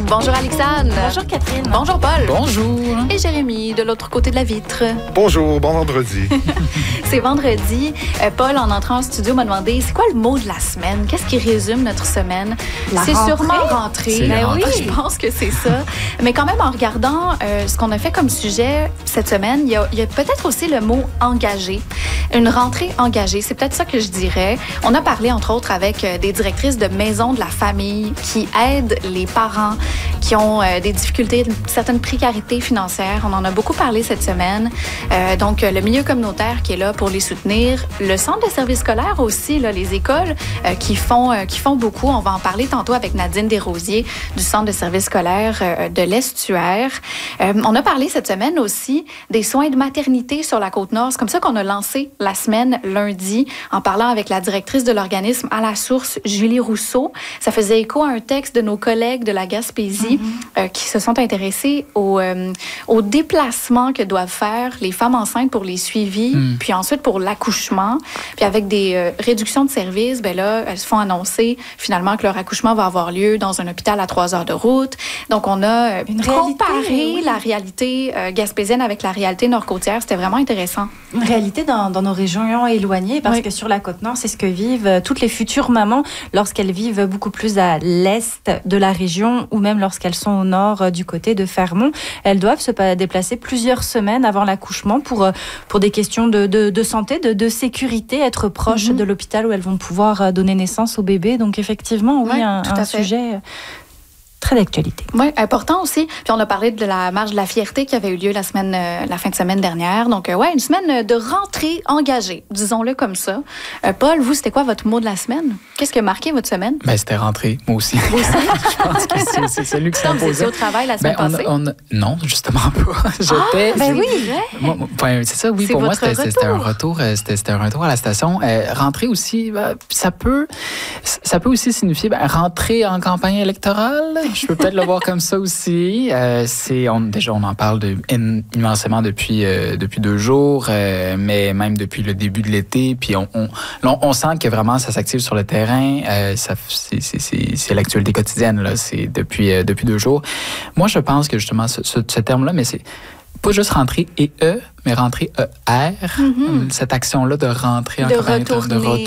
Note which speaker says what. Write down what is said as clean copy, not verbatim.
Speaker 1: Bonjour Alexandre.
Speaker 2: Bonjour Catherine.
Speaker 1: Bonjour Paul.
Speaker 3: Bonjour.
Speaker 1: Et Jérémy, de l'autre côté de la vitre.
Speaker 4: Bonjour, bon vendredi.
Speaker 1: C'est vendredi. Paul, en entrant en studio, m'a demandé, c'est quoi le mot de la semaine? Qu'est-ce qui résume notre semaine? C'est sûrement rentrée.
Speaker 3: Ben
Speaker 1: oui, je pense que c'est ça. Mais quand même, en regardant ce qu'on a fait comme sujet cette semaine, il y a peut-être aussi le mot engagé. Une rentrée engagée, c'est peut-être ça que je dirais. On a parlé, entre autres, avec des directrices de maisons de la famille qui aident les parents qui ont des difficultés, une certaine précarité financière. On en a beaucoup parlé cette semaine. Donc, le milieu communautaire qui est là pour les soutenir. Le centre de services scolaires aussi, là, les écoles qui font beaucoup. On va en parler tantôt avec Nadine Desrosiers du centre de services scolaires de l'Estuaire. On a parlé cette semaine aussi des soins de maternité sur la Côte-Nord. C'est comme ça qu'on a lancé la semaine lundi en parlant avec la directrice de l'organisme À la Source, Julie Rousseau. Ça faisait écho à un texte de nos collègues de la Gaspésie qui se sont intéressés au déplacement que doivent faire les femmes enceintes pour les suivis, puis ensuite pour l'accouchement. Puis avec des réductions de services, ben là, elles se font annoncer finalement que leur accouchement va avoir lieu dans un hôpital à 3 heures de route. Donc, on a comparé la réalité gaspésienne avec la réalité nord-côtière. C'était vraiment intéressant.
Speaker 2: Une réalité dans nos régions éloignées, parce que sur la Côte-Nord, c'est ce que vivent toutes les futures mamans lorsqu'elles vivent beaucoup plus à l'est de la région ou même lorsqu'elles sont au nord du côté de Fermont. Elles doivent se déplacer plusieurs semaines avant l'accouchement pour des questions de santé, de sécurité, être proches de l'hôpital où elles vont pouvoir donner naissance au bébé. Donc effectivement, oui, un sujet très d'actualité.
Speaker 1: Oui, important aussi. Puis on a parlé de la marche de la fierté qui avait eu lieu la fin de semaine dernière. Donc, une semaine de rentrée engagée, disons-le comme ça. Paul, vous, c'était quoi votre mot de la semaine? Qu'est-ce qui a marqué votre semaine?
Speaker 3: Ben, c'était rentrée, moi aussi.
Speaker 1: Vous aussi?
Speaker 3: Je pense que c'est celui qui s'imposait.
Speaker 1: Vous étiez au travail la semaine passée?
Speaker 3: Non, justement pas. C'est ça, oui. Pour moi, c'était un retour. C'était un retour à la station. Rentrer aussi, ça peut aussi signifier rentrer en campagne électorale. Je peux peut-être le voir comme ça aussi. Déjà, on en parle immensément depuis 2 jours, mais même depuis le début de l'été. Puis on sent que vraiment ça s'active sur le terrain. C'est l'actualité quotidienne, là. C'est depuis 2 jours. Moi, je pense que justement, ce terme-là, mais c'est pas juste rentrer mais rentrer ER, cette action-là de rentrer en campagne, de retourner